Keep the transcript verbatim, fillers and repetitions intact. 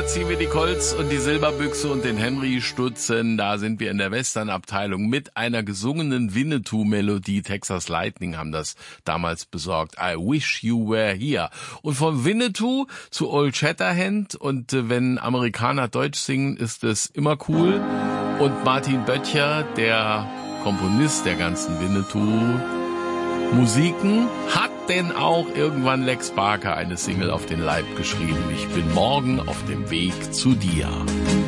da ziehen wir die Colts und die Silberbüchse und den Henry stutzen. Da sind wir in der Western-Abteilung mit einer gesungenen Winnetou-Melodie. Texas Lightning haben das damals besorgt. I wish you were here. Und von Winnetou zu Old Shatterhand. Und äh, wenn Amerikaner Deutsch singen, ist es immer cool. Und Martin Böttcher, der Komponist der ganzen Winnetou-Musiken, hat denn auch irgendwann Lex Barker eine Single auf den Leib geschrieben. Ich bin morgen auf dem Weg zu dir.